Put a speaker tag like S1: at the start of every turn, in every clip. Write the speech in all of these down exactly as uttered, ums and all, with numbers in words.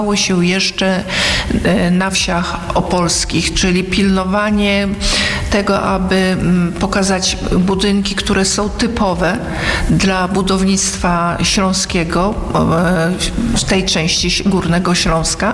S1: się jeszcze na wsiach opolskich, czyli pilnowanie tego, aby pokazać budynki, które są typowe dla budownictwa śląskiego, w tej części Górnego Śląska.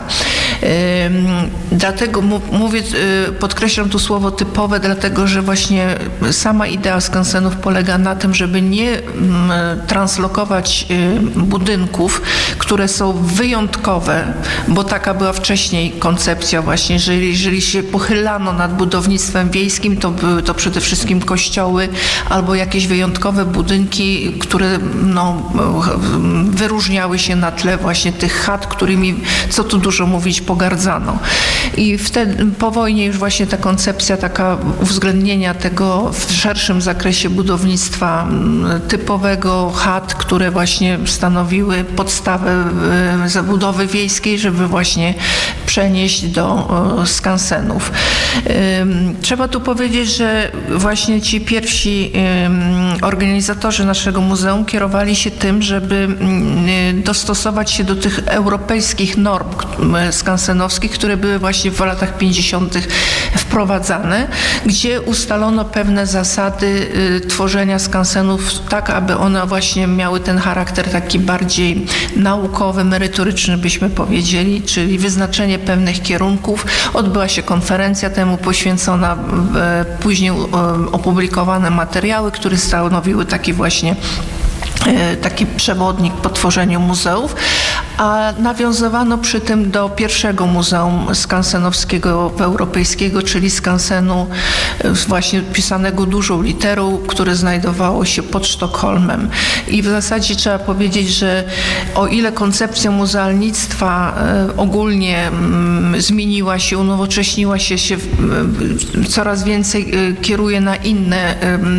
S1: Dlatego mówię, podkreślam tu słowo typowe, dlatego że właśnie sama idea skansenów polega na tym, żeby nie translokować budynków, które są wyjątkowe, bo taka była wcześniej koncepcja właśnie, że jeżeli się pochylano nad budownictwem wiejskim, to były to przede wszystkim kościoły albo jakieś wyjątkowe budynki, które no, wyróżniały się na tle właśnie tych chat, którymi, co tu dużo mówić, pogardzano. I wtedy po wojnie już właśnie ta koncepcja taka uwzględnienia tego w szerszym zakresie budownictwa typowego chat, które właśnie stanowiły podstawę zabudowy wiejskiej, żeby właśnie przenieść do skansenów. Trzeba tu powiedzieć, że właśnie ci pierwsi organizatorzy naszego muzeum kierowali się tym, żeby dostosować się do tych europejskich norm skansenowskich, które były właśnie w latach pięćdziesiątych wprowadzane, gdzie ustalono pewne zasady tworzenia skansenów tak, aby one właśnie miały ten charakter taki bardziej naukowy, merytoryczny byśmy powiedzieli, czyli wyznaczenie pewnych kierunków. Odbyła się konferencja temu poświęcona, później opublikowane materiały, które stanowiły taki właśnie taki przewodnik po tworzeniu muzeów, a nawiązywano przy tym do pierwszego muzeum skansenowskiego europejskiego, czyli skansenu właśnie pisanego dużą literą, które znajdowało się pod Sztokholmem. I w zasadzie trzeba powiedzieć, że o ile koncepcja muzealnictwa ogólnie zmieniła się, unowocześniła się, się coraz więcej kieruje na inne,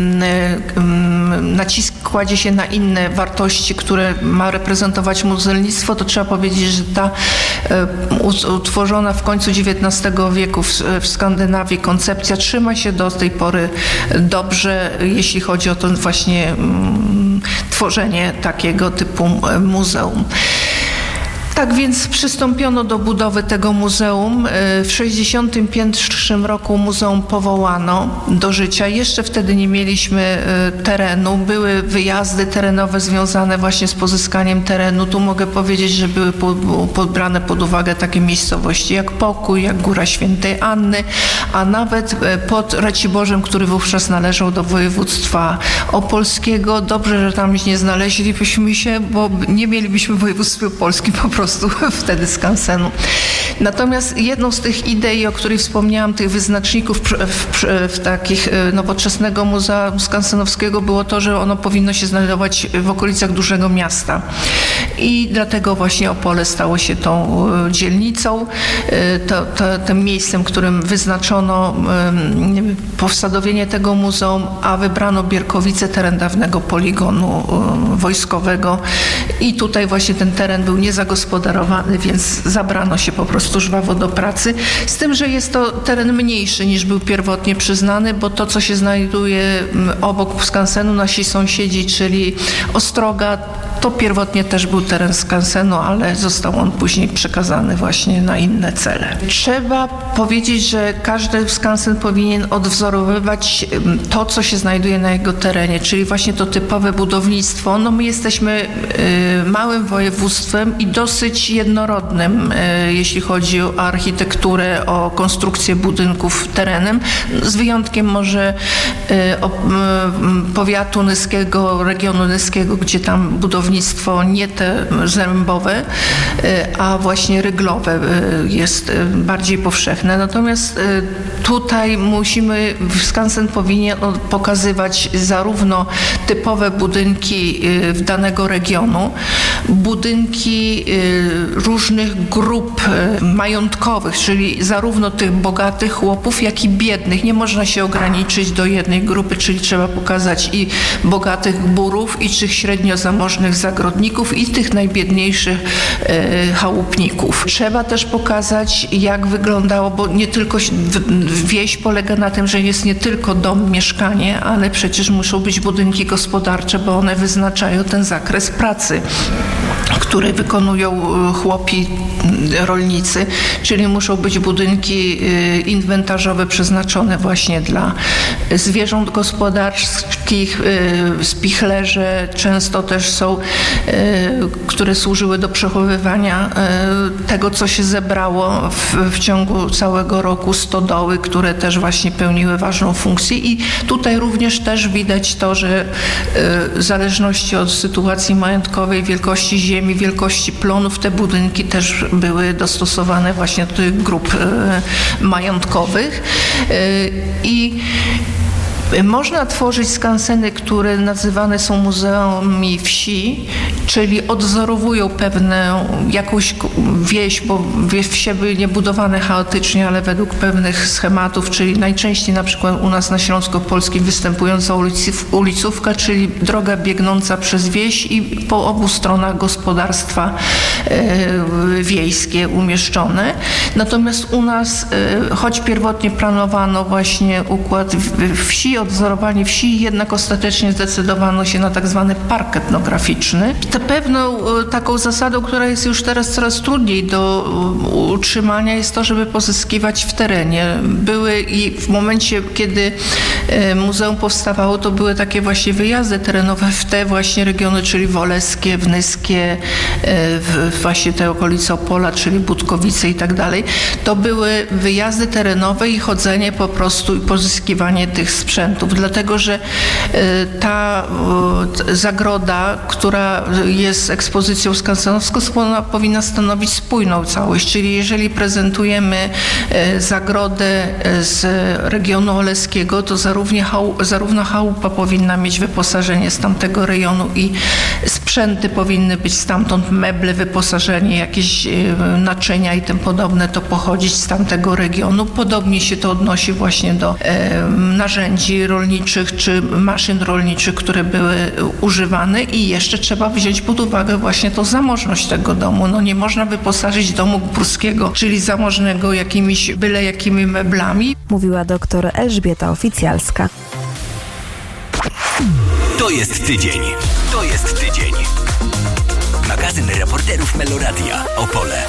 S1: nacisk kładzie się na inne wartości, które ma reprezentować muzealnictwo, to trzeba powiedzieć, że ta utworzona w końcu dziewiętnastego wieku w, w Skandynawii koncepcja trzyma się do tej pory dobrze, jeśli chodzi o to właśnie mm, tworzenie takiego typu muzeum. Tak więc przystąpiono do budowy tego muzeum. W sześćdziesiątym pierwszym roku muzeum powołano do życia. Jeszcze wtedy nie mieliśmy terenu. Były wyjazdy terenowe związane właśnie z pozyskaniem terenu. Tu mogę powiedzieć, że były pobrane pod uwagę takie miejscowości jak Pokój, jak Góra Świętej Anny, a nawet pod Raciborzem, który wówczas należał do województwa opolskiego. Dobrze, że tam nie znaleźlibyśmy się, bo nie mielibyśmy w województwie opolskim po prostu wtedy skansenu. Natomiast jedną z tych idei, o której wspomniałam, tych wyznaczników w, w, w takich nowoczesnego Muzeum Skansenowskiego było to, że ono powinno się znajdować w okolicach dużego miasta. I dlatego właśnie Opole stało się tą dzielnicą, to, to, tym miejscem, którym wyznaczono powsadowienie tego muzeum, a wybrano Bierkowice, teren dawnego poligonu wojskowego. I tutaj właśnie ten teren był niezagospodarowany, więc zabrano się po prostu żwawo do pracy. Z tym, że jest to teren mniejszy niż był pierwotnie przyznany, bo to, co się znajduje obok skansenu, nasi sąsiedzi, czyli Ostroga, to pierwotnie też był teren skansenu, ale został on później przekazany właśnie na inne cele. Trzeba powiedzieć, że każdy skansen powinien odwzorowywać to, co się znajduje na jego terenie, czyli właśnie to typowe budownictwo. No my jesteśmy y, małym województwem i dosyć jednorodnym, y, jeśli chodzi o architekturę, o konstrukcję budynków terenem, z wyjątkiem może y, o, y, powiatu nyskiego, regionu nyskiego, gdzie tam budownictwo nie te zrębowe, a właśnie ryglowe jest bardziej powszechne. Natomiast tutaj musimy, skansen powinien pokazywać zarówno typowe budynki danego regionu, budynki różnych grup majątkowych, czyli zarówno tych bogatych chłopów, jak i biednych. Nie można się ograniczyć do jednej grupy, czyli trzeba pokazać i bogatych górów, i tych średnio zamożnych zagrodników, i tych najbiedniejszych e, chałupników. Trzeba też pokazać, jak wyglądało, bo nie tylko wieś polega na tym, że jest nie tylko dom, mieszkanie, ale przecież muszą być budynki gospodarcze, bo one wyznaczają ten zakres pracy, który wykonują chłopi rolnicy, czyli muszą być budynki inwentarzowe przeznaczone właśnie dla zwierząt gospodarskich, spichlerze często też są, które służyły do przechowywania tego, co się zebrało w, w ciągu całego roku, stodoły, które też właśnie pełniły ważną funkcję i tutaj również też widać to, że w zależności od sytuacji majątkowej, wielkości ziemi, wielkości plonów, te budynki też były dostosowane właśnie do tych grup majątkowych i można tworzyć skanseny, które nazywane są muzeami wsi, czyli odwzorowują pewną jakąś wieś, bo wsie były niebudowane chaotycznie, ale według pewnych schematów, czyli najczęściej na przykład u nas na Śląsku Opolskim występująca ulicówka, czyli droga biegnąca przez wieś i po obu stronach gospodarstwa e, wiejskie umieszczone. Natomiast u nas, e, choć pierwotnie planowano właśnie układ wsi, odwzorowanie wsi, jednak ostatecznie zdecydowano się na tak zwany park etnograficzny. To pewną taką zasadą, która jest już teraz coraz trudniej do utrzymania, jest to, żeby pozyskiwać w terenie. Były i w momencie, kiedy muzeum powstawało, to były takie właśnie wyjazdy terenowe w te właśnie regiony, czyli woleskie, wnyskie, właśnie te okolice Opola, czyli Budkowice i tak dalej. To były wyjazdy terenowe i chodzenie po prostu i pozyskiwanie tych sprzętów. Dlatego, że ta zagroda, która jest ekspozycją skansenowską, ona powinna stanowić spójną całość, czyli jeżeli prezentujemy zagrodę z regionu oleskiego, to zarówno, zarówno chałupa powinna mieć wyposażenie z tamtego rejonu i sprzęty powinny być stamtąd, meble, wyposażenie, jakieś naczynia i tym podobne, to pochodzić z tamtego regionu. Podobnie się to odnosi właśnie do narzędzi rolniczych czy maszyn rolniczych, które były używane i jeszcze trzeba wziąć pod uwagę właśnie tą zamożność tego domu. No nie można wyposażyć domu pruskiego, czyli zamożnego jakimiś byle jakimi meblami.
S2: Mówiła doktor Elżbieta Oficjalska.
S3: To jest tydzień. To jest tydzień. Magazyn reporterów Meloradia Opole.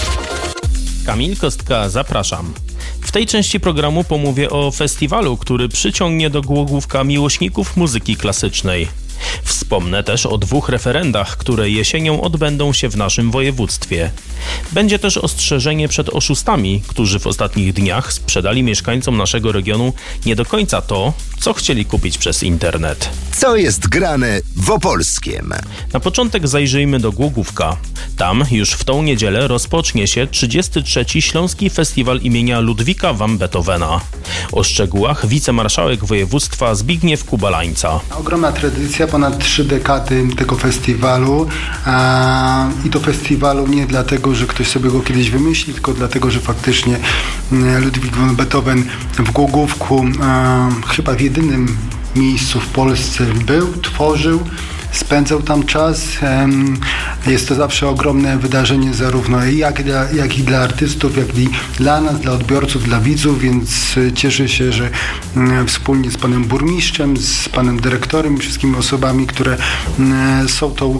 S4: Kamil Kostka, zapraszam. W tej części programu pomówię o festiwalu, który przyciągnie do Głogówka miłośników muzyki klasycznej. Wspomnę też o dwóch referendach, które jesienią odbędą się w naszym województwie. Będzie też ostrzeżenie przed oszustami, którzy w ostatnich dniach sprzedali mieszkańcom naszego regionu nie do końca to, co chcieli kupić przez internet.
S5: Co jest grane w Opolskiem?
S4: Na początek zajrzyjmy do Głogówka. Tam już w tą niedzielę rozpocznie się trzydziesty trzeci Śląski Festiwal imienia Ludwika van Beethovena. O szczegółach wicemarszałek województwa Zbigniew Kubalańca.
S6: Ogromna tradycja, ponad trzy dekady tego festiwalu a, i to festiwalu nie dlatego, że ktoś sobie go kiedyś wymyślił, tylko dlatego, że faktycznie Ludwik van Beethoven w Głogówku a, chyba w jedynym miejscu w Polsce był, tworzył, spędzał tam czas. Jest to zawsze ogromne wydarzenie zarówno jak, dla, jak i dla artystów, jak i dla nas, dla odbiorców, dla widzów, więc cieszę się, że wspólnie z panem burmistrzem, z panem dyrektorem i wszystkimi osobami, które są tą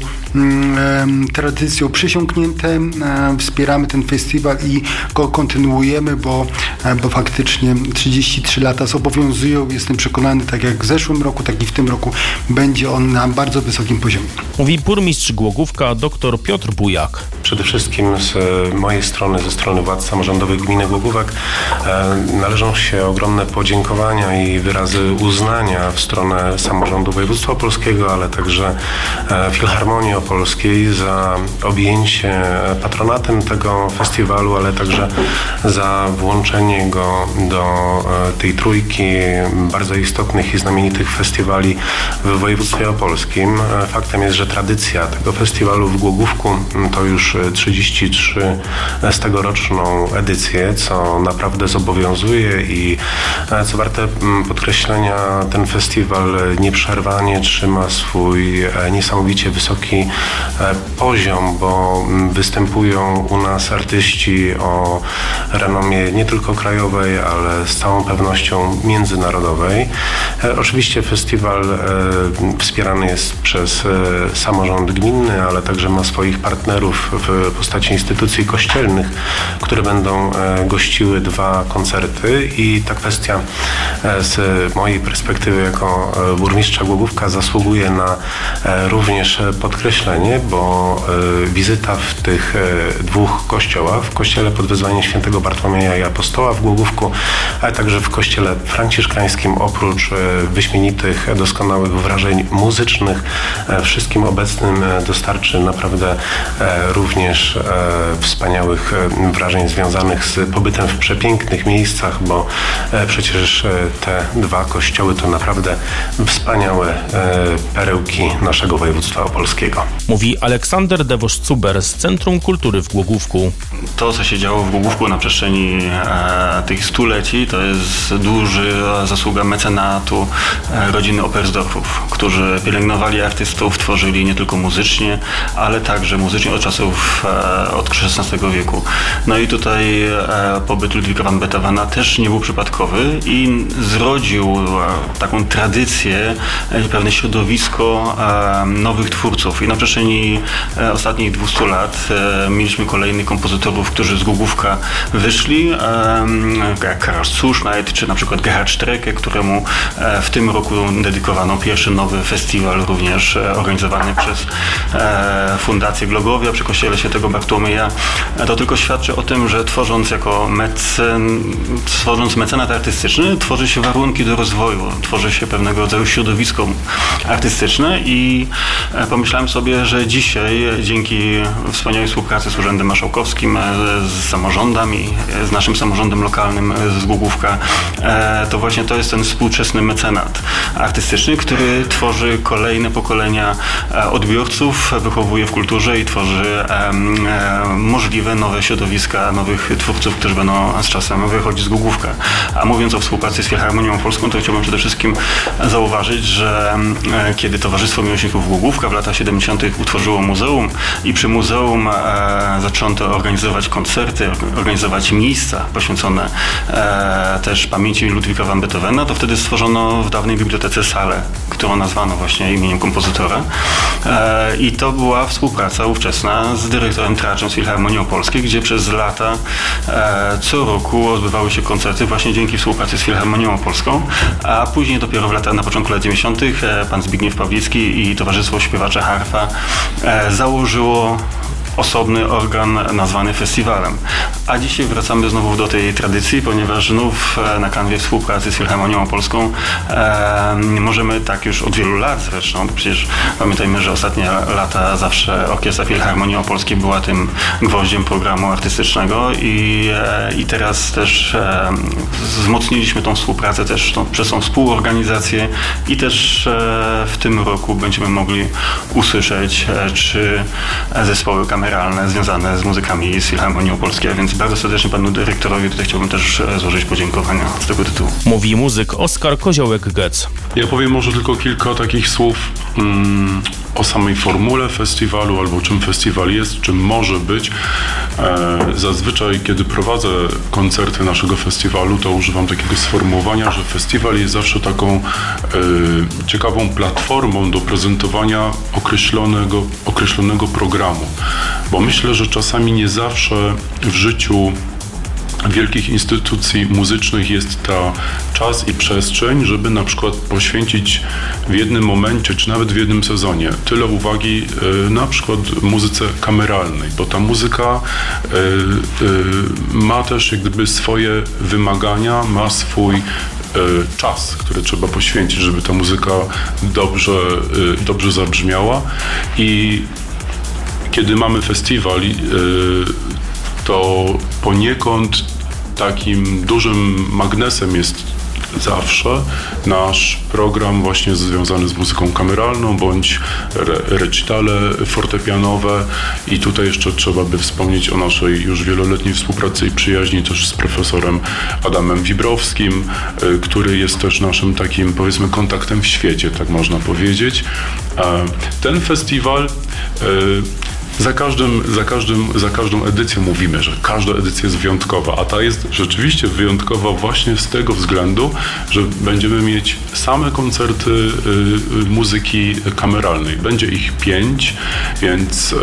S6: tradycją przysiągnięte, wspieramy ten festiwal i go kontynuujemy, bo, bo faktycznie trzydzieści trzy lata zobowiązują. Jestem przekonany, tak jak w zeszłym roku, tak i w tym roku będzie on na bardzo wysokim poziomie.
S4: Mówi burmistrz Głogówka dr Piotr Bujak.
S7: Przede wszystkim z mojej strony, ze strony władz samorządowych gminy Głogówek należą się ogromne podziękowania i wyrazy uznania w stronę samorządu województwa opolskiego, ale także Filharmonii Opolskiej za objęcie patronatem tego festiwalu, ale także za włączenie go do tej trójki bardzo istotnych i znamienitych festiwali w województwie opolskim. Faktem jest, że tradycja tego festiwalu w Głogówku to już trzydzieści trzy z tegoroczną edycję, co naprawdę zobowiązuje i co warte podkreślenia, ten festiwal nieprzerwanie trzyma swój niesamowicie wysoki poziom, bo występują u nas artyści o renomie nie tylko krajowej, ale z całą pewnością międzynarodowej. Oczywiście festiwal wspierany jest przez przez samorząd gminny, ale także ma swoich partnerów w postaci instytucji kościelnych, które będą gościły dwa koncerty i ta kwestia z mojej perspektywy jako burmistrza Głogówka zasługuje na również podkreślenie, bo wizyta w tych dwóch kościołach, w kościele pod wezwaniem świętego Bartłomieja i Apostoła w Głogówku, ale także w kościele franciszkańskim, oprócz wyśmienitych, doskonałych wrażeń muzycznych, wszystkim obecnym dostarczy naprawdę również wspaniałych wrażeń związanych z pobytem w przepięknych miejscach, bo przecież te dwa kościoły to naprawdę wspaniałe perełki naszego województwa opolskiego.
S4: Mówi Aleksander Dewosz-Cuber z Centrum Kultury w Głogówku.
S8: To, co się działo w Głogówku na przestrzeni e, tych stuleci, to jest duża zasługa mecenatu e, rodziny Oberstdorfów, którzy pielęgnowali artystów, tworzyli nie tylko muzycznie, ale także muzycznie od czasów e, od szesnastego wieku. No i tutaj e, pobyt Ludwika van Beethovena też nie był przypadkowy i zrodził e, taką tradycję, e, pewne środowisko e, nowych twórców. I na przestrzeni e, ostatnich dwustu lat e, mieliśmy kolejnych kompozytorów, którzy z Głogówka wyszli, e, jak Karl Zuschneid, czy na przykład Gerhard Strecke, któremu e, w tym roku dedykowano pierwszy nowy festiwal, również e, organizowany przez e, Fundację Glogowia przy kościele świętego Bartłomieja. E, to tylko świadczy o tym, że tworząc jako mecen, tworząc mecenat artystyczny, tworzy się warunki do rozwoju, tworzy się pewnego rodzaju środowisko artystyczne i e, pomyślałem sobie, że dzisiaj dzięki wspaniałej współpracy z Urzędem Marszałkowskim, z samorządami, z naszym samorządem lokalnym z Głogówka, to właśnie to jest ten współczesny mecenat artystyczny, który tworzy kolejne pokolenia odbiorców, wychowuje w kulturze i tworzy możliwe nowe środowiska, nowych twórców, którzy będą z czasem wychodzić z Głogówka. A mówiąc o współpracy z Filharmonią Opolską, to chciałbym przede wszystkim zauważyć, że kiedy Towarzystwo Miłośników Głogówka w latach siedemdziesiątych utworzyło muzeum i przy muzeum zaczęto organizować koncerty, organizować miejsca poświęcone e, też pamięci Ludwika van Beethovena, to wtedy stworzono w dawnej bibliotece salę, którą nazwano właśnie imieniem kompozytora. E, I to była współpraca ówczesna z dyrektorem Traczem z Filharmonii Opolskiej, gdzie przez lata e, co roku odbywały się koncerty właśnie dzięki współpracy z Filharmonią Opolską, a później dopiero w latach, na początku lat dziewięćdziesiątych e, pan Zbigniew Pawlicki i Towarzystwo Śpiewacze Harfa e, założyło osobny organ nazwany festiwalem. A dzisiaj wracamy znowu do tej tradycji, ponieważ znów na kanwie współpracy z Filharmonią Opolską e, możemy tak już od wielu lat zresztą, bo przecież pamiętajmy, że ostatnie lata zawsze Orkiestra Filharmonii Opolskiej była tym gwoździem programu artystycznego i, e, i teraz też e, wzmocniliśmy tą współpracę też tą, przez tą współorganizację i też e, w tym roku będziemy mogli usłyszeć e, czy zespoły kameralne związane z muzykami z Filharmonii Opolskiej, więc bardzo serdecznie panu dyrektorowi tutaj chciałbym też złożyć podziękowania z tego tytułu.
S4: Mówi muzyk Oskar Koziołek-Getz.
S9: Ja powiem może tylko kilka takich słów mm, o samej formule festiwalu, albo czym festiwal jest, czym może być. E, zazwyczaj, kiedy prowadzę koncerty naszego festiwalu, to używam takiego sformułowania, że festiwal jest zawsze taką e, ciekawą platformą do prezentowania określonego, określonego programu. Bo myślę, że czasami nie zawsze w życiu wielkich instytucji muzycznych jest ta czas i przestrzeń, żeby na przykład poświęcić w jednym momencie, czy nawet w jednym sezonie tyle uwagi y, na przykład muzyce kameralnej, bo ta muzyka y, y, ma też jak gdyby swoje wymagania, ma swój y, czas, który trzeba poświęcić, żeby ta muzyka dobrze, y, dobrze zabrzmiała. I kiedy mamy festiwal, y, to poniekąd takim dużym magnesem jest zawsze nasz program właśnie związany z muzyką kameralną bądź re- recitale fortepianowe i tutaj jeszcze trzeba by wspomnieć o naszej już wieloletniej współpracy i przyjaźni też z profesorem Adamem Wibrowskim, y, który jest też naszym takim, powiedzmy, kontaktem w świecie, tak można powiedzieć. A ten festiwal y, za każdym, za każdym, za każdą edycją mówimy, że każda edycja jest wyjątkowa, a ta jest rzeczywiście wyjątkowa właśnie z tego względu, że będziemy mieć same koncerty y, y, muzyki kameralnej. Będzie ich pięć, więc y,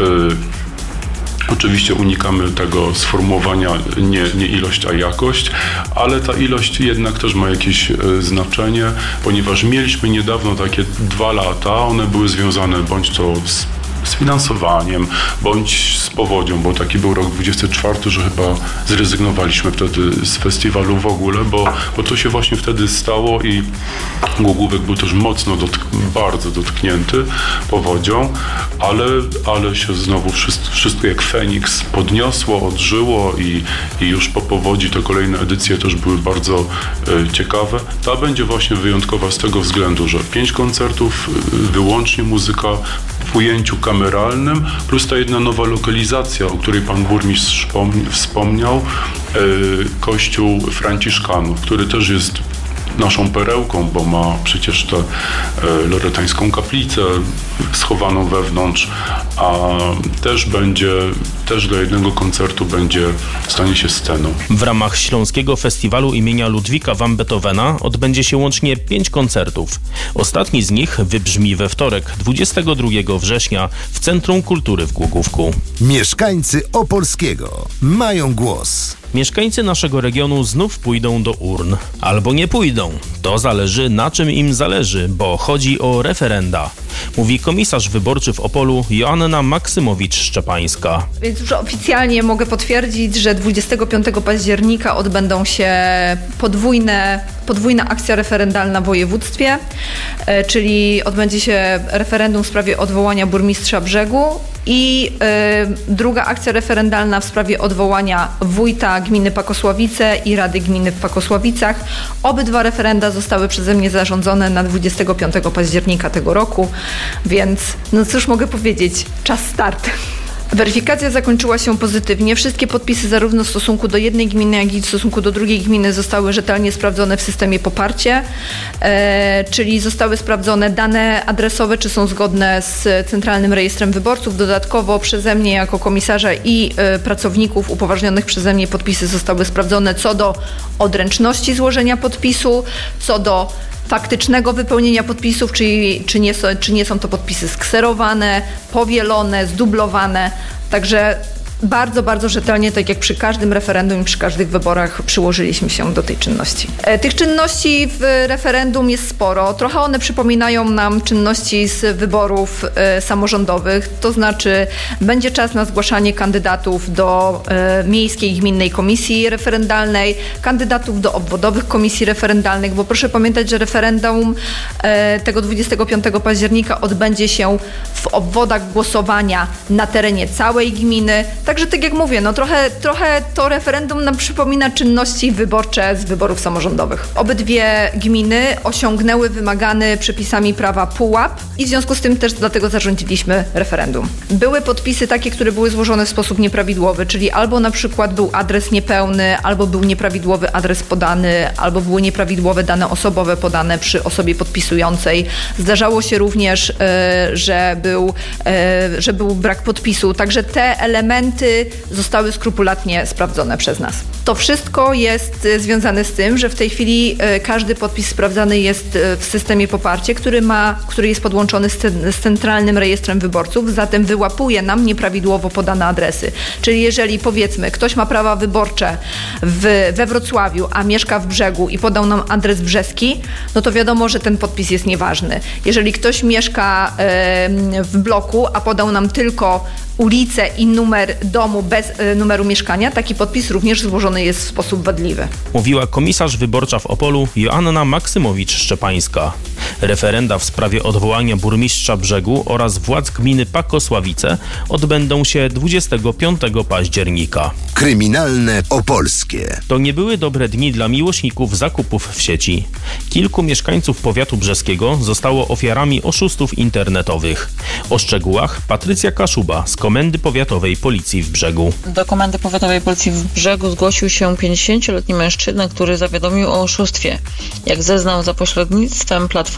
S9: oczywiście unikamy tego sformułowania nie, nie ilość, a jakość, ale ta ilość jednak też ma jakieś y, znaczenie, ponieważ mieliśmy niedawno takie dwa lata, one były związane bądź to z z finansowaniem, bądź z powodzią, bo taki był rok dwudziesty czwarty, że chyba zrezygnowaliśmy wtedy z festiwalu w ogóle, bo, bo to się właśnie wtedy stało i Głogówek był też mocno, dotk- bardzo dotknięty powodzią, ale, ale się znowu wszystko, wszystko jak Feniks podniosło, odżyło i, i już po powodzi te kolejne edycje też były bardzo e, ciekawe. Ta będzie właśnie wyjątkowa z tego względu, że pięć koncertów, e, wyłącznie muzyka w ujęciu kameralnym, plus ta jedna nowa lokalizacja, o której pan burmistrz wspomniał, e, kościół Franciszkanów, który też jest naszą perełką, bo ma przecież tę e, loretańską kaplicę schowaną wewnątrz, a też będzie, też dla jednego koncertu będzie, stanie się sceną.
S4: W ramach Śląskiego Festiwalu imienia Ludwika van Beethovena odbędzie się łącznie pięć koncertów. Ostatni z nich wybrzmi we wtorek, dwudziestego drugiego września w Centrum Kultury w Głogówku.
S5: Mieszkańcy Opolskiego mają głos.
S4: Mieszkańcy naszego regionu znów pójdą do urn. Albo nie pójdą. To zależy, na czym im zależy, bo chodzi o referenda. Mówi komisarz wyborczy w Opolu Joanna Maksymowicz-Szczepańska.
S10: Więc już oficjalnie mogę potwierdzić, że dwudziestego piątego października odbędą się podwójne, podwójna akcja referendalna w województwie, czyli odbędzie się referendum w sprawie odwołania burmistrza Brzegu i y, druga akcja referendalna w sprawie odwołania wójta gminy Pakosławice i Rady Gminy w Pakosławicach. Obydwa referenda zostały przeze mnie zarządzone na dwudziestego piątego października tego roku, więc no cóż mogę powiedzieć, czas start. Weryfikacja zakończyła się pozytywnie. Wszystkie podpisy zarówno w stosunku do jednej gminy, jak i w stosunku do drugiej gminy zostały rzetelnie sprawdzone w systemie Poparcie, e, czyli zostały sprawdzone dane adresowe, czy są zgodne z Centralnym Rejestrem Wyborców. Dodatkowo przeze mnie jako komisarza i e, pracowników upoważnionych przeze mnie podpisy zostały sprawdzone co do odręczności złożenia podpisu, co do faktycznego wypełnienia podpisów, czyli czy nie, są, czy nie są to podpisy skserowane, powielone, zdublowane. Także bardzo, bardzo rzetelnie, tak jak przy każdym referendum i przy każdych wyborach przyłożyliśmy się do tej czynności. E, tych czynności w referendum jest sporo. Trochę one przypominają nam czynności z wyborów e, samorządowych, to znaczy będzie czas na zgłaszanie kandydatów do e, miejskiej i gminnej komisji referendalnej, kandydatów do obwodowych komisji referendalnych, bo proszę pamiętać, że referendum e, tego dwudziestego piątego października odbędzie się w obwodach głosowania na terenie całej gminy. Także tak jak mówię, no trochę, trochę to referendum nam przypomina czynności wyborcze z wyborów samorządowych. Obydwie gminy osiągnęły wymagany przepisami prawa pułap i w związku z tym też dlatego zarządziliśmy referendum. Były podpisy takie, które były złożone w sposób nieprawidłowy, czyli albo na przykład był adres niepełny, albo był nieprawidłowy adres podany, albo były nieprawidłowe dane osobowe podane przy osobie podpisującej. Zdarzało się również, że był, że był brak podpisu, także te elementy zostały skrupulatnie sprawdzone przez nas. To wszystko jest związane z tym, że w tej chwili każdy podpis sprawdzany jest w systemie Poparcie, który ma, który jest podłączony z, z Centralnym Rejestrem Wyborców, zatem wyłapuje nam nieprawidłowo podane adresy. Czyli jeżeli powiedzmy ktoś ma prawa wyborcze w, we Wrocławiu, a mieszka w Brzegu i podał nam adres brzeski, no to wiadomo, że ten podpis jest nieważny. Jeżeli ktoś mieszka y, w bloku, a podał nam tylko ulicę i numer domu bez y, numeru mieszkania, taki podpis również złożony jest w sposób wadliwy.
S4: Mówiła komisarz wyborcza w Opolu Joanna Maksymowicz-Szczepańska. Referenda w sprawie odwołania burmistrza Brzegu oraz władz gminy Pakosławice odbędą się dwudziestego piątego października.
S5: Kryminalne Opolskie.
S4: To nie były dobre dni dla miłośników zakupów w sieci. Kilku mieszkańców powiatu brzeskiego zostało ofiarami oszustów internetowych. O szczegółach Patrycja Kaszuba z Komendy Powiatowej Policji w Brzegu.
S11: Do Komendy Powiatowej Policji w Brzegu zgłosił się pięćdziesięcioletni mężczyzna, który zawiadomił o oszustwie. Jak zeznał, za pośrednictwem platformy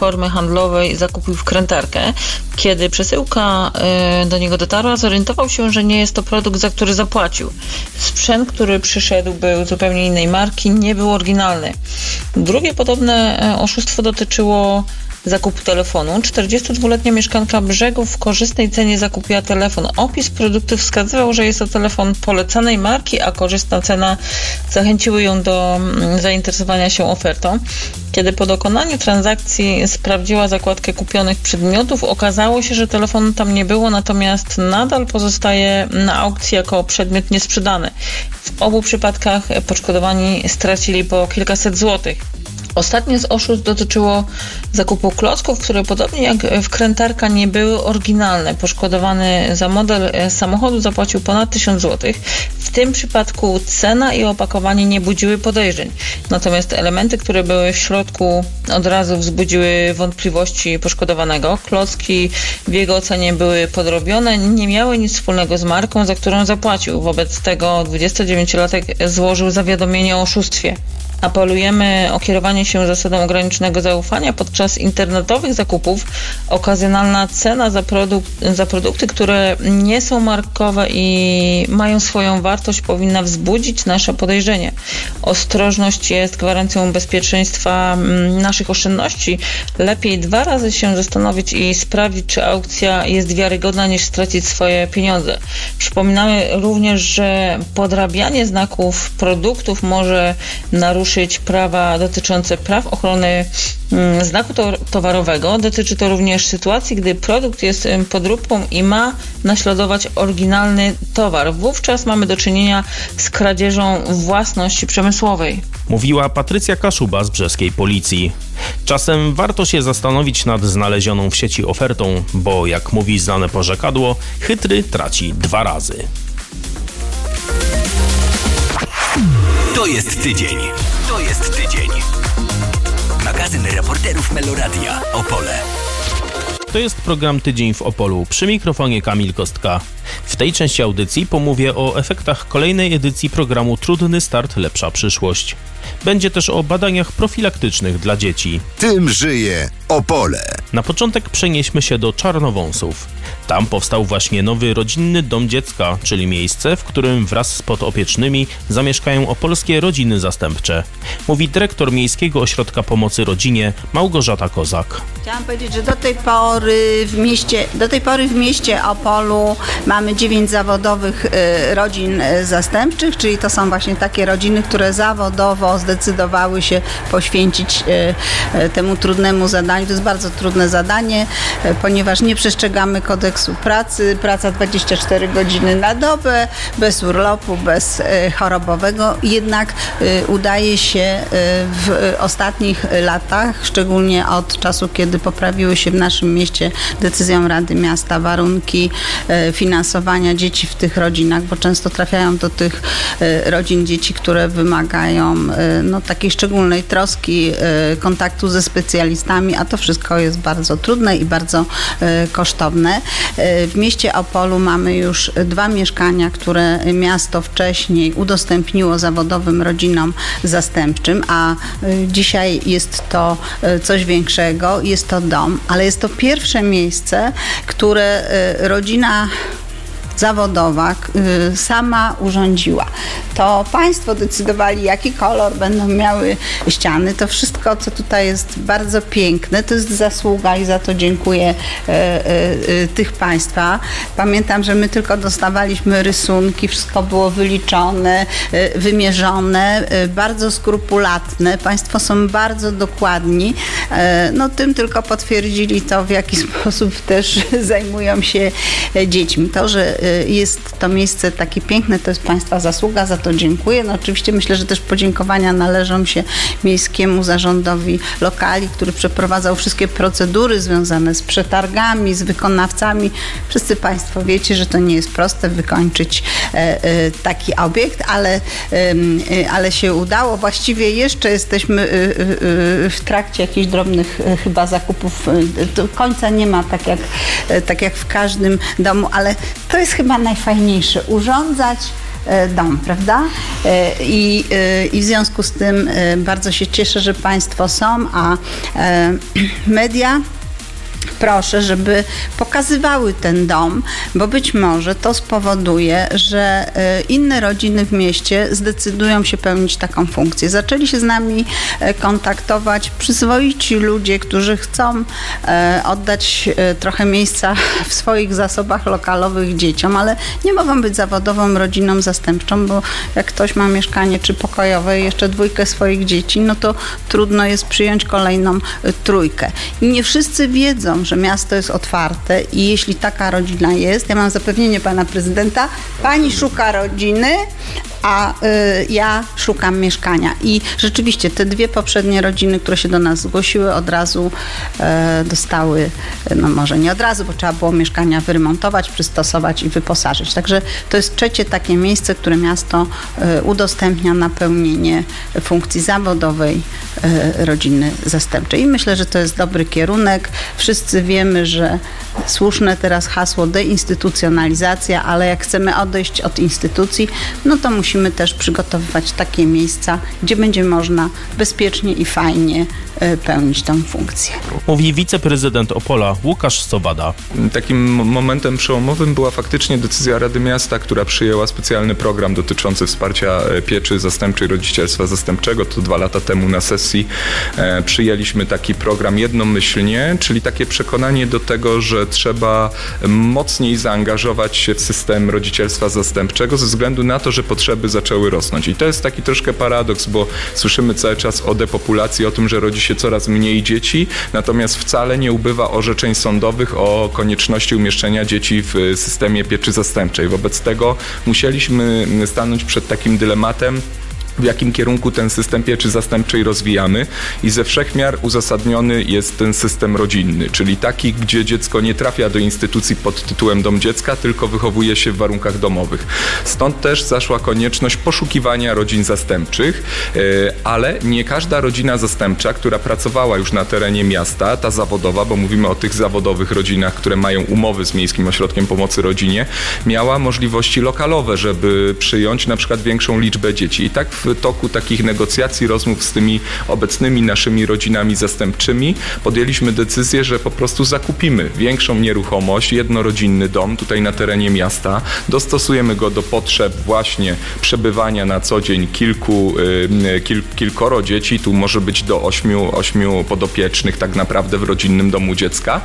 S11: platformy handlowej zakupił wkrętarkę. Kiedy przesyłka do niego dotarła, zorientował się, że nie jest to produkt, za który zapłacił. Sprzęt, który przyszedł, był zupełnie innej marki, nie był oryginalny. Drugie podobne oszustwo dotyczyło zakupu telefonu. czterdziestodwuletnia mieszkanka Brzegów w korzystnej cenie zakupiła telefon. Opis produktu wskazywał, że jest to telefon polecanej marki, a korzystna cena zachęciły ją do zainteresowania się ofertą. Kiedy po dokonaniu transakcji sprawdziła zakładkę kupionych przedmiotów, okazało się, że telefonu tam nie było, natomiast nadal pozostaje na aukcji jako przedmiot niesprzedany. W obu przypadkach poszkodowani stracili po kilkaset złotych. Ostatnie z oszustw dotyczyło zakupu klocków, które podobnie jak wkrętarka nie były oryginalne. Poszkodowany za model samochodu zapłacił ponad tysiąc złotych. W tym przypadku cena i opakowanie nie budziły podejrzeń. Natomiast elementy, które były w środku, od razu wzbudziły wątpliwości poszkodowanego. Klocki w jego ocenie były podrobione, nie miały nic wspólnego z marką, za którą zapłacił. Wobec tego dwudziestodziewięciolatek złożył zawiadomienie o oszustwie. Apelujemy o kierowanie się zasadą ograniczonego zaufania. Podczas internetowych zakupów okazjonalna cena za, produkt, za produkty, które nie są markowe i mają swoją wartość, powinna wzbudzić nasze podejrzenie. Ostrożność jest gwarancją bezpieczeństwa naszych oszczędności. Lepiej dwa razy się zastanowić i sprawdzić, czy aukcja jest wiarygodna, niż stracić swoje pieniądze. Przypominamy również, że podrabianie znaków produktów może naruszyć prawa dotyczące praw ochrony znaku towarowego. Dotyczy to również sytuacji, gdy produkt jest podróbką i ma naśladować oryginalny towar. Wówczas mamy do czynienia z kradzieżą własności przemysłowej.
S4: Mówiła Patrycja Kaszuba z brzeskiej policji. Czasem warto się zastanowić nad znalezioną w sieci ofertą, bo jak mówi znane porzekadło, chytry traci dwa razy.
S3: To jest tydzień. To jest tydzień. Magazyn reporterów Meloradia Opole.
S4: To jest program Tydzień w Opolu. Przy mikrofonie Kamil Kostka. W tej części audycji pomówię o efektach kolejnej edycji programu Trudny Start, Lepsza Przyszłość. Będzie też o badaniach profilaktycznych dla dzieci.
S5: Tym żyje Opole.
S4: Na początek przenieśmy się do Czarnowąsów. Tam powstał właśnie nowy rodzinny dom dziecka, czyli miejsce, w którym wraz z podopiecznymi zamieszkają opolskie rodziny zastępcze. Mówi dyrektor Miejskiego Ośrodka Pomocy Rodzinie Małgorzata Kozak.
S12: Chciałam powiedzieć, że do tej pory w mieście, do tej pory w mieście Opolu mamy dziewięć zawodowych y, rodzin y, zastępczych, czyli to są właśnie takie rodziny, które zawodowo zdecydowały się poświęcić y, y, temu trudnemu zadaniu. To jest bardzo trudne zadanie, y, ponieważ nie przestrzegamy kodeksu pracy, praca dwadzieścia cztery godziny na dobę, bez urlopu, bez y, chorobowego. Jednak y, udaje się y, w ostatnich latach, szczególnie od czasu, kiedy poprawiły się w naszym mieście decyzją Rady Miasta warunki y, finansowania dzieci w tych rodzinach, bo często trafiają do tych y, rodzin dzieci, które wymagają y, no, takiej szczególnej troski, y, kontaktu ze specjalistami, a to wszystko jest bardzo trudne i bardzo y, kosztowne. W mieście Opolu mamy już dwa mieszkania, które miasto wcześniej udostępniło zawodowym rodzinom zastępczym, a dzisiaj jest to coś większego, jest to dom, ale jest to pierwsze miejsce, które rodzina zawodowa sama urządziła. To państwo decydowali, jaki kolor będą miały ściany. To wszystko, co tutaj jest bardzo piękne, to jest zasługa i za to dziękuję e, e, tych państwa. Pamiętam, że my tylko dostawaliśmy rysunki, wszystko było wyliczone, e, wymierzone, e, bardzo skrupulatne. Państwo są bardzo dokładni. E, no tym tylko potwierdzili to, w jaki sposób też zajmują się dziećmi. To, że jest to miejsce takie piękne, to jest państwa zasługa, za to dziękuję. No oczywiście myślę, że też podziękowania należą się Miejskiemu Zarządowi Lokali, który przeprowadzał wszystkie procedury związane z przetargami, z wykonawcami. Wszyscy państwo wiecie, że to nie jest proste wykończyć e, e, taki obiekt, ale, e, ale się udało. Właściwie jeszcze jesteśmy e, e, w trakcie jakichś drobnych e, chyba zakupów. Do końca nie ma, tak jak, e, tak jak w każdym domu, ale to jest chyba najfajniejsze. Urządzać dom, prawda? I, i w związku z tym bardzo się cieszę, że Państwo są, a media proszę, żeby pokazywały ten dom, bo być może to spowoduje, że inne rodziny w mieście zdecydują się pełnić taką funkcję. Zaczęli się z nami kontaktować przyzwoici ludzie, którzy chcą oddać trochę miejsca w swoich zasobach lokalowych dzieciom, ale nie mogą być zawodową rodziną zastępczą, bo jak ktoś ma mieszkanie czy pokojowe i jeszcze dwójkę swoich dzieci, no to trudno jest przyjąć kolejną trójkę. I nie wszyscy wiedzą, że miasto jest otwarte i jeśli taka rodzina jest, ja mam zapewnienie pana prezydenta, pani szuka rodziny, a y, ja szukam mieszkania. I rzeczywiście te dwie poprzednie rodziny, które się do nas zgłosiły, od razu y, dostały, no może nie od razu, bo trzeba było mieszkania wyremontować, przystosować i wyposażyć. Także to jest trzecie takie miejsce, które miasto y, udostępnia na pełnienie funkcji zawodowej y, rodziny zastępczej. I myślę, że to jest dobry kierunek. Wszyscy wiemy, że słuszne teraz hasło deinstytucjonalizacja, ale jak chcemy odejść od instytucji, no to musimy też przygotowywać takie miejsca, gdzie będzie można bezpiecznie i fajnie pełnić tę funkcję.
S4: Mówi wiceprezydent Opola Łukasz Sobada.
S13: Takim momentem przełomowym była faktycznie decyzja Rady Miasta, która przyjęła specjalny program dotyczący wsparcia pieczy zastępczej, rodzicielstwa zastępczego. To dwa lata temu na sesji e, przyjęliśmy taki program jednomyślnie, czyli takie przekonanie do tego, że trzeba mocniej zaangażować się w system rodzicielstwa zastępczego ze względu na to, że potrzeby zaczęły rosnąć. I to jest taki troszkę paradoks, bo słyszymy cały czas o depopulacji, o tym, że rodzi się coraz mniej dzieci, natomiast wcale nie ubywa orzeczeń sądowych o konieczności umieszczenia dzieci w systemie pieczy zastępczej. Wobec tego musieliśmy stanąć przed takim dylematem, w jakim kierunku ten system pieczy zastępczej rozwijamy i ze wszech miar uzasadniony jest ten system rodzinny, czyli taki, gdzie dziecko nie trafia do instytucji pod tytułem dom dziecka, tylko wychowuje się w warunkach domowych. Stąd też zaszła konieczność poszukiwania rodzin zastępczych, ale nie każda rodzina zastępcza, która pracowała już na terenie miasta, ta zawodowa, bo mówimy o tych zawodowych rodzinach, które mają umowy z Miejskim Ośrodkiem Pomocy Rodzinie, miała możliwości lokalowe, żeby przyjąć na przykład większą liczbę dzieci. I tak w toku takich negocjacji, rozmów z tymi obecnymi naszymi rodzinami zastępczymi podjęliśmy decyzję, że po prostu zakupimy większą nieruchomość, jednorodzinny dom tutaj na terenie miasta, dostosujemy go do potrzeb właśnie przebywania na co dzień kilku, kil, kilkoro dzieci, tu może być do ośmiu, ośmiu podopiecznych tak naprawdę w rodzinnym domu dziecka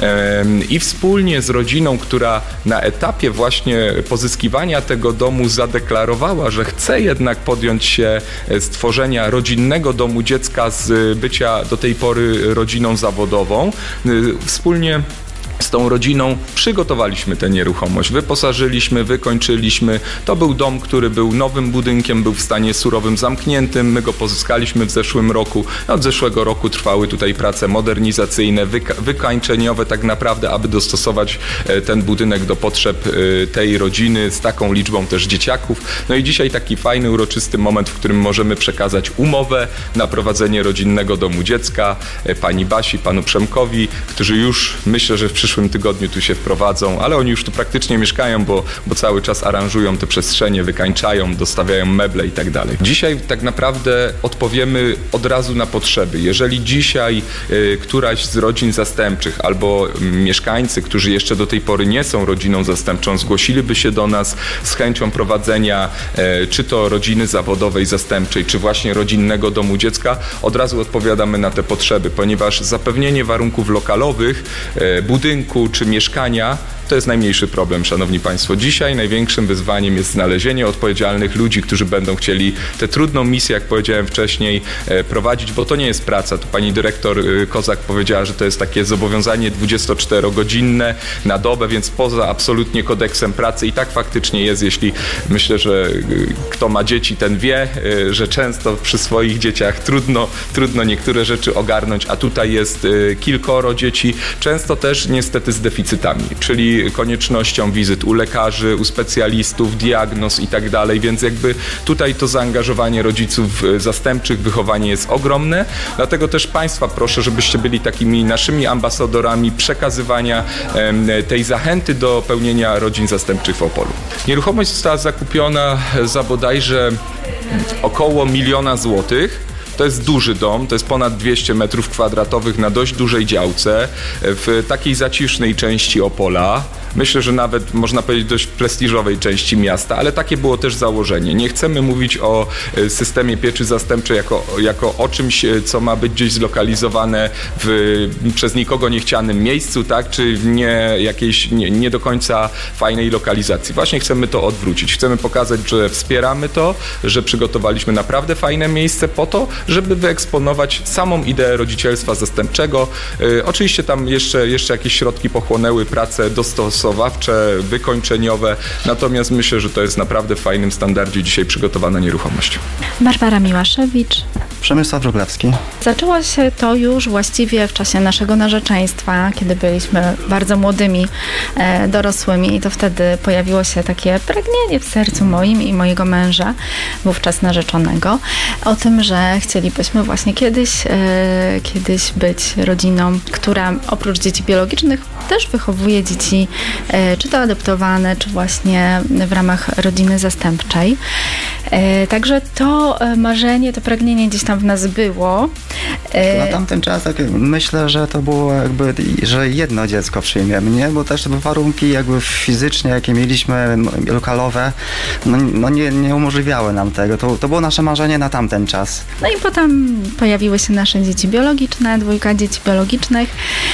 S13: i wspólnie z rodziną, która na etapie właśnie pozyskiwania tego domu zadeklarowała, że chce jednak podjąć się stworzenia rodzinnego domu dziecka z bycia do tej pory rodziną zawodową, wspólnie z tą rodziną przygotowaliśmy tę nieruchomość, wyposażyliśmy, wykończyliśmy. To był dom, który był nowym budynkiem, był w stanie surowym zamkniętym. My go pozyskaliśmy w zeszłym roku. Od zeszłego roku trwały tutaj prace modernizacyjne, wyka- wykańczeniowe tak naprawdę, aby dostosować ten budynek do potrzeb tej rodziny z taką liczbą też dzieciaków. No i dzisiaj taki fajny, uroczysty moment, w którym możemy przekazać umowę na prowadzenie rodzinnego domu dziecka pani Basi, panu Przemkowi, którzy już myślę, że w przyszłym tygodniu tu się wprowadzą, ale oni już tu praktycznie mieszkają, bo, bo cały czas aranżują te przestrzenie, wykańczają, dostawiają meble i tak dalej. Dzisiaj tak naprawdę odpowiemy od razu na potrzeby. Jeżeli dzisiaj y, któraś z rodzin zastępczych albo y, mieszkańcy, którzy jeszcze do tej pory nie są rodziną zastępczą, zgłosiliby się do nas z chęcią prowadzenia y, czy to rodziny zawodowej zastępczej, czy właśnie rodzinnego domu dziecka, od razu odpowiadamy na te potrzeby, ponieważ zapewnienie warunków lokalowych, y, budynku czy mieszkania to jest najmniejszy problem, szanowni państwo. Dzisiaj największym wyzwaniem jest znalezienie odpowiedzialnych ludzi, którzy będą chcieli tę trudną misję, jak powiedziałem wcześniej, prowadzić, bo to nie jest praca. Tu pani dyrektor Kozak powiedziała, że to jest takie zobowiązanie dwudziestoczterogodzinne na dobę, więc poza absolutnie kodeksem pracy i tak faktycznie jest, jeśli myślę, że kto ma dzieci, ten wie, że często przy swoich dzieciach trudno, trudno niektóre rzeczy ogarnąć, a tutaj jest kilkoro dzieci, często też niestety z deficytami, czyli dzięki koniecznościom wizyt u lekarzy, u specjalistów, diagnoz i tak dalej, więc jakby tutaj to zaangażowanie rodziców zastępczych, wychowanie jest ogromne, dlatego też Państwa proszę, żebyście byli takimi naszymi ambasadorami przekazywania tej zachęty do pełnienia rodzin zastępczych w Opolu. Nieruchomość została zakupiona za bodajże około miliona złotych. To jest duży dom, to jest ponad dwieście metrów kwadratowych na dość dużej działce, w takiej zacisznej części Opola. Myślę, że nawet można powiedzieć dość prestiżowej części miasta, ale takie było też założenie. Nie chcemy mówić o systemie pieczy zastępczej jako, jako o czymś, co ma być gdzieś zlokalizowane w przez nikogo niechcianym miejscu, tak, czy w nie jakiejś nie, nie do końca fajnej lokalizacji. Właśnie chcemy to odwrócić. Chcemy pokazać, że wspieramy to, że przygotowaliśmy naprawdę fajne miejsce po to, żeby wyeksponować samą ideę rodzicielstwa zastępczego. Yy, oczywiście tam jeszcze, jeszcze jakieś środki pochłonęły, prace dostosowawcze, wykończeniowe, natomiast myślę, że to jest naprawdę w fajnym standardzie dzisiaj przygotowana nieruchomość.
S2: Barbara Miłaszewicz.
S14: Przemysław Wróblewski.
S2: Zaczęło się to już właściwie w czasie naszego narzeczeństwa, kiedy byliśmy bardzo młodymi e, dorosłymi i to wtedy pojawiło się takie pragnienie w sercu moim i mojego męża, wówczas narzeczonego, o tym, że chcielibyśmy właśnie kiedyś, e, kiedyś być rodziną, która oprócz dzieci biologicznych też wychowuje dzieci, e, czy to adoptowane, czy właśnie w ramach rodziny zastępczej. E, także to marzenie, to pragnienie gdzieś tam w nas było.
S14: Na tamten czas tak myślę, że to było jakby, że jedno dziecko przyjmiemy, nie? Bo też warunki jakby fizycznie, jakie mieliśmy, lokalowe, no, no nie, nie umożliwiały nam tego. To, to było nasze marzenie na tamten czas.
S2: No i potem pojawiły się nasze dzieci biologiczne, dwójka dzieci biologicznych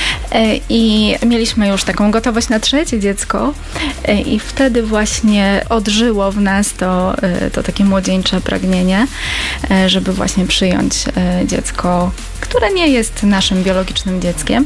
S2: i mieliśmy już taką gotowość na trzecie dziecko i wtedy właśnie odżyło w nas to, to takie młodzieńcze pragnienie, żeby właśnie przyjąć dziecko, które nie jest naszym biologicznym dzieckiem.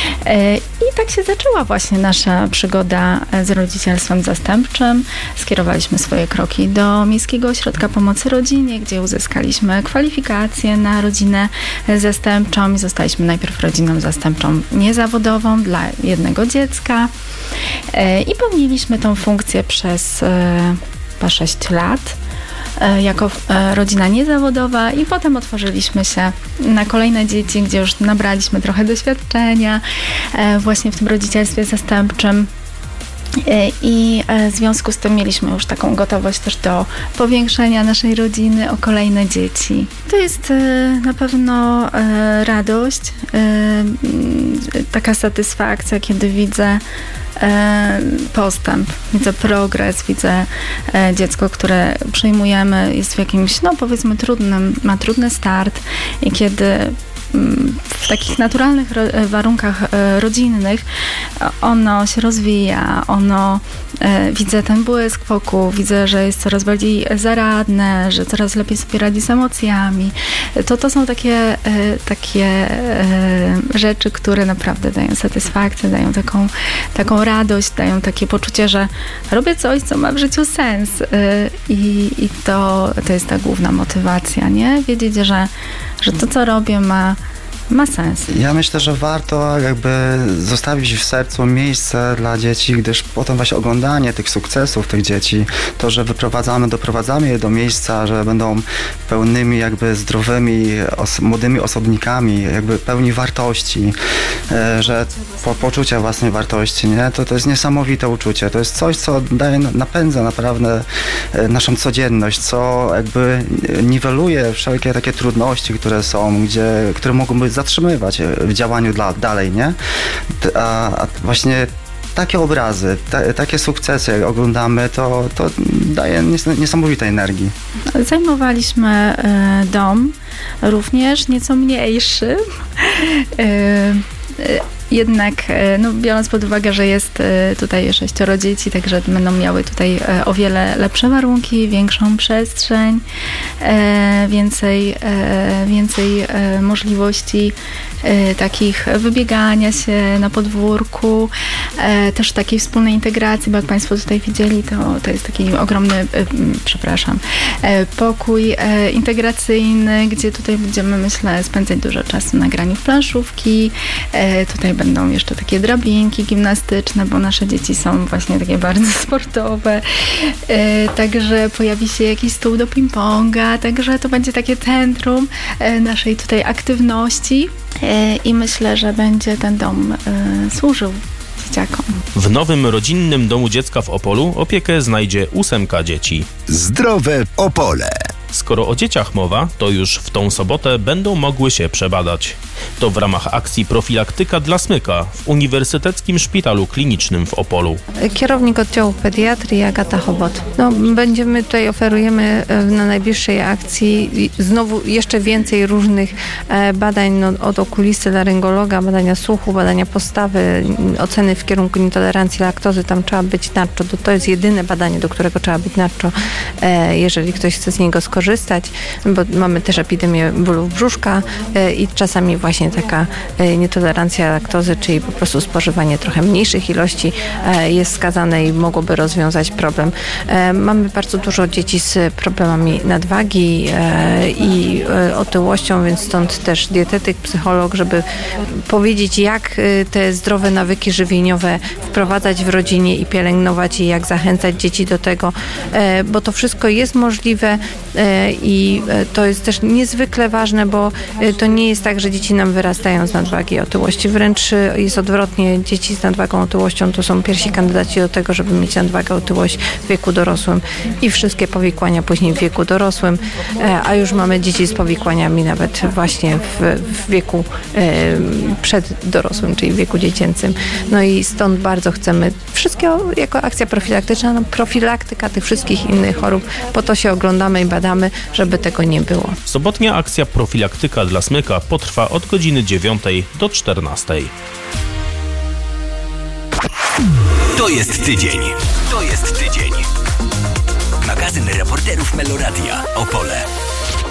S2: I tak się zaczęła właśnie nasza przygoda z rodzicielstwem zastępczym. Skierowaliśmy swoje kroki do Miejskiego Ośrodka Pomocy Rodzinie, gdzie uzyskaliśmy kwalifikacje na rodzinę zastępczą i zostaliśmy najpierw rodziną zastępczą niezawodową dla jednego dziecka i pełniliśmy tą funkcję przez chyba sześć lat. Jako rodzina niezawodowa i potem otworzyliśmy się na kolejne dzieci, gdzie już nabraliśmy trochę doświadczenia właśnie w tym rodzicielstwie zastępczym i w związku z tym mieliśmy już taką gotowość też do powiększenia naszej rodziny o kolejne dzieci. To jest na pewno radość, taka satysfakcja, kiedy widzę postęp, widzę progres, widzę dziecko, które przyjmujemy, jest w jakimś, no powiedzmy trudnym, ma trudny start i kiedy w takich naturalnych warunkach rodzinnych ono się rozwija, ono, widzę ten błysk wokół, widzę, że jest coraz bardziej zaradne, że coraz lepiej sobie radzi z emocjami. To, to są takie, takie rzeczy, które naprawdę dają satysfakcję, dają taką, taką radość, dają takie poczucie, że robię coś, co ma w życiu sens i, i to, to jest ta główna motywacja, nie? Wiedzieć, że, że to, co robię, ma ma sens.
S14: Ja myślę, że warto jakby zostawić w sercu miejsce dla dzieci, gdyż potem właśnie oglądanie tych sukcesów tych dzieci, to, że wyprowadzamy, doprowadzamy je do miejsca, że będą pełnymi jakby zdrowymi, os- młodymi osobnikami, jakby pełni wartości, e, że po, poczucia własnej wartości, nie? To, to jest niesamowite uczucie. To jest coś, co daje, napędza naprawdę e, naszą codzienność, co jakby niweluje wszelkie takie trudności, które są, gdzie, które mogą być zatrzymywać w działaniu dla, dalej, nie? A, a właśnie takie obrazy, te, takie sukcesy jak oglądamy, to, to daje nies niesamowitej energii.
S2: Zajmowaliśmy y, dom, również nieco mniejszy. Y, y, Jednak, no, biorąc pod uwagę, że jest tutaj sześcioro dzieci, także będą miały tutaj o wiele lepsze warunki, większą przestrzeń, więcej, więcej możliwości takich wybiegania się na podwórku, też takiej wspólnej integracji, bo jak Państwo tutaj widzieli, to, to jest taki ogromny, przepraszam, pokój integracyjny, gdzie tutaj będziemy, myślę, spędzać dużo czasu na graniu w planszówki. Tutaj będą jeszcze takie drabinki gimnastyczne, bo nasze dzieci są właśnie takie bardzo sportowe. Także pojawi się jakiś stół do ping-ponga, także to będzie takie centrum naszej tutaj aktywności i myślę, że będzie ten dom służył dzieciakom.
S4: W nowym rodzinnym domu dziecka w Opolu opiekę znajdzie ósemka dzieci.
S5: Zdrowe Opole.
S4: Skoro o dzieciach mowa, to już w tą sobotę będą mogły się przebadać. To w ramach akcji Profilaktyka dla smyka w Uniwersyteckim Szpitalu Klinicznym w Opolu.
S15: Kierownik oddziału pediatrii Agata Chobot. No, będziemy tutaj, oferujemy na najbliższej akcji znowu jeszcze więcej różnych badań, no, od okulisty, laryngologa, badania słuchu, badania postawy, oceny w kierunku nietolerancji laktozy. Tam trzeba być naczczo. To jest jedyne badanie, do którego trzeba być naczczo, jeżeli ktoś chce z niego skorzystać, bo mamy też epidemię bólów brzuszka i czasami właśnie taka nietolerancja laktozy, czyli po prostu spożywanie trochę mniejszych ilości jest skazane i mogłoby rozwiązać problem. Mamy bardzo dużo dzieci z problemami nadwagi i otyłością, więc stąd też dietetyk, psycholog, żeby powiedzieć, jak te zdrowe nawyki żywieniowe wprowadzać w rodzinie i pielęgnować i jak zachęcać dzieci do tego, bo to wszystko jest możliwe i to jest też niezwykle ważne, bo to nie jest tak, że dzieci nam wyrastają z nadwagi i otyłości. Wręcz jest odwrotnie. Dzieci z nadwagą i otyłością to są pierwsi kandydaci do tego, żeby mieć nadwagę, otyłość w wieku dorosłym i wszystkie powikłania później w wieku dorosłym, a już mamy dzieci z powikłaniami nawet właśnie w, w wieku przeddorosłym, czyli w wieku dziecięcym. No i stąd bardzo chcemy wszystkiego jako akcja profilaktyczna, no profilaktyka tych wszystkich innych chorób, po to się oglądamy i badamy, żeby tego nie było.
S4: Sobotnia akcja Profilaktyka dla smyka potrwa od godziny dziewiątej do czternastej.
S3: To jest tydzień. To jest tydzień. Magazyn reporterów Meloradia. Opole.